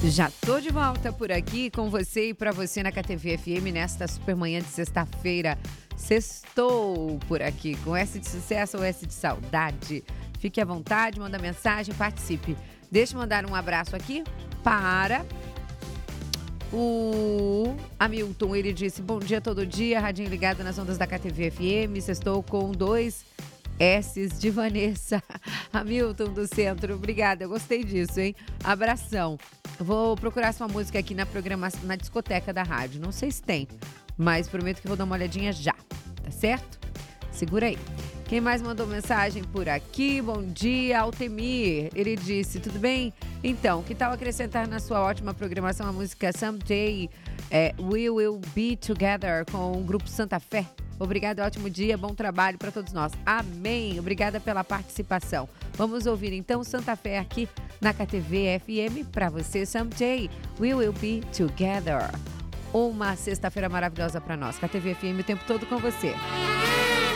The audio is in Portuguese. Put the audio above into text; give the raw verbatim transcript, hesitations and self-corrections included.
Já tô de volta por aqui com você e para você na K T V F M nesta super manhã de sexta-feira. Sextou por aqui com S de sucesso ou S de saudade. Fique à vontade, manda mensagem, participe. Deixa eu mandar um abraço aqui para o Hamilton. Ele disse, bom dia todo dia, radinho ligado nas ondas da K T V F M. Sextou com dois S's de Vanessa. Hamilton do Centro, obrigada, eu gostei disso, hein? Abração. Vou procurar sua música aqui na programação, na discoteca da rádio. Não sei se tem, mas prometo que vou dar uma olhadinha já, tá certo? Segura aí. Quem mais mandou mensagem por aqui? Bom dia, Altemir. Ele disse, tudo bem? Então, que tal acrescentar na sua ótima programação a música Someday é, We Will Be Together com o Grupo Santa Fé? Obrigada, ótimo dia, bom trabalho para todos nós. Amém. Obrigada pela participação. Vamos ouvir então Santa Fé aqui na K T V F M para você. Someday We Will Be Together. Uma sexta-feira maravilhosa para nós. K T V F M o tempo todo com você.